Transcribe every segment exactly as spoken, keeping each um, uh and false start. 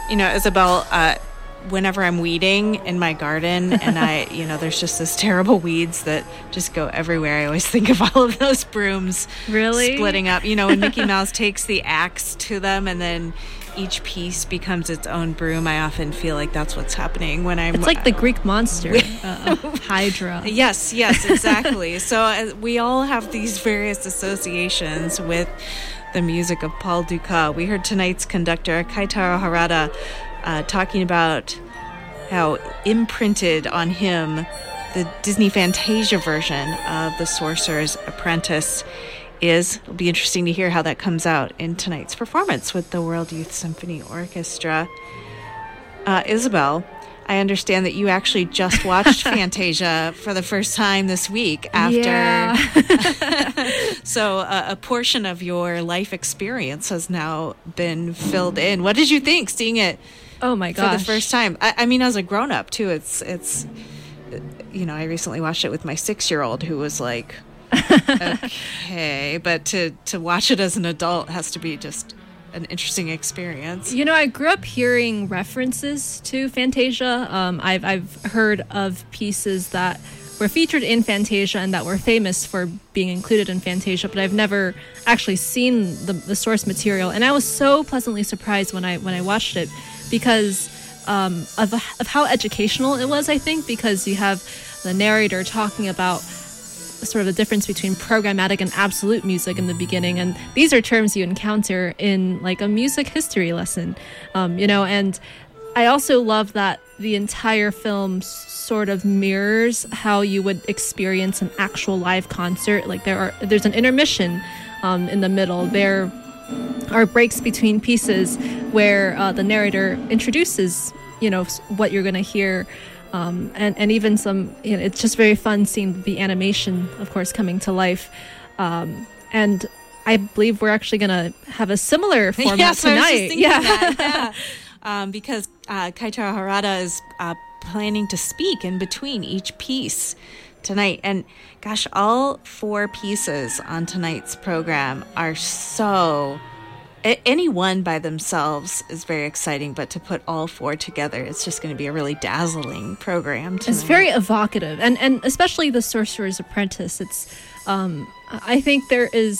You know, Isabel, uh, whenever I'm weeding in my garden and I, you know, there's just this terrible weeds that just go everywhere. I always think of all of those brooms really splitting up. You know, when Mickey Mouse takes the axe to them and then each piece becomes its own broom, I often feel like that's what's happening when I'm... It's like the Greek monster, uh, Hydra. Yes, yes, exactly. So uh, we all have these various associations with the music of Paul Dukas. We heard tonight's conductor, Keitaro Harada, Uh, talking about how imprinted on him the Disney Fantasia version of The Sorcerer's Apprentice is. It'll be interesting to hear how that comes out in tonight's performance with the World Youth Symphony Orchestra. Uh, Isabel, I understand that you actually just watched Fantasia for the first time this week after... Yeah. So uh, a portion of your life experience has now been filled in. What did you think seeing it Oh my gosh. for the first time? I, I mean, as a grown-up, too, it's, it's, you know, I recently watched it with my six-year-old who was like, okay. But to, to watch it as an adult has to be just an interesting experience. You know, I grew up hearing references to Fantasia. Um, I've, I've heard of pieces that were featured in Fantasia and that were famous for being included in Fantasia, but I've never actually seen the, the source material. And I was so pleasantly surprised when I when I watched it because um, of, of how educational it was, I think, because you have the narrator talking about sort of the difference between programmatic and absolute music in the beginning. And these are terms you encounter in like a music history lesson, um, you know, and I also love that the entire film sort of mirrors how you would experience an actual live concert. Like there are, there's an intermission um, in the middle. There are breaks between pieces where uh, the narrator introduces, you know, what you're going to hear. Um, and, and even some, you know, it's just very fun seeing the animation, of course, coming to life. Um, and I believe we're actually going to have a similar format yes, tonight. I was just thinking yeah. that, yeah. Um, because uh, Keitaro Harada is uh, planning to speak in between each piece tonight. And gosh, all four pieces on tonight's program are so... Any one by themselves is very exciting, but to put all four together, it's just going to be a really dazzling program tonight. It's very evocative, and, and especially The Sorcerer's Apprentice. It's, um, I think there is,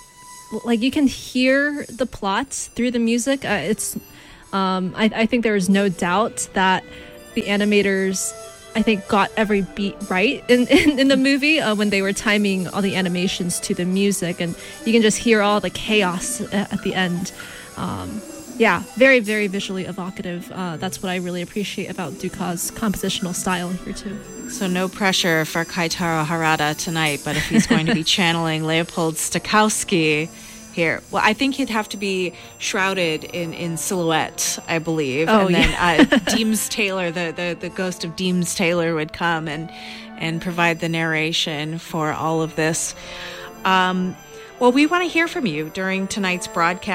like, you can hear the plot through the music. Uh, it's... Um, I, I think there is no doubt that the animators, I think, got every beat right in, in, in the movie uh, when they were timing all the animations to the music. And you can just hear all the chaos at, at the end. Um, yeah, very, very visually evocative. Uh, that's what I really appreciate about Dukas' compositional style here, too. So no pressure for Keitaro Harada tonight, but if he's going to be channeling Leopold Stokowski... here. Well, I think he'd have to be shrouded in, in silhouette, I believe. Oh, and then yeah. uh, Deems Taylor, the, the, the ghost of Deems Taylor would come and, and provide the narration for all of this. Um, well, we want to hear from you during tonight's broadcast.